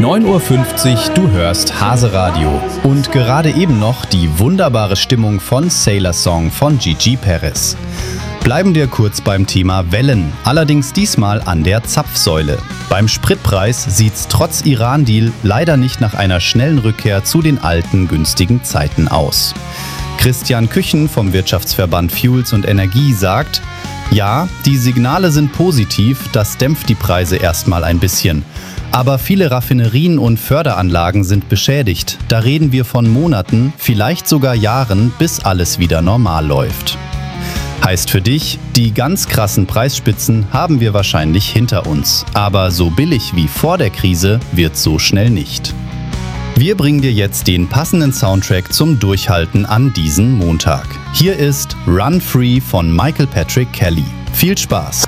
9:50 Uhr, du hörst Hase Radio. Und gerade eben noch die wunderbare Stimmung von Sailor Song von Gigi Perez. Bleiben wir kurz beim Thema Wellen, allerdings diesmal an der Zapfsäule. Beim Spritpreis sieht's trotz Iran-Deal leider nicht nach einer schnellen Rückkehr zu den alten günstigen Zeiten aus. Christian Küchen vom Wirtschaftsverband Fuels und Energie sagt: Ja, die Signale sind positiv, das dämpft die Preise erstmal ein bisschen. Aber viele Raffinerien und Förderanlagen sind beschädigt. Da reden wir von Monaten, vielleicht sogar Jahren, bis alles wieder normal läuft. Heißt für dich, die ganz krassen Preisspitzen haben wir wahrscheinlich hinter uns. Aber so billig wie vor der Krise wird's so schnell nicht. Wir bringen dir jetzt den passenden Soundtrack zum Durchhalten an diesem Montag. Hier ist Run Free von Michael Patrick Kelly. Viel Spaß!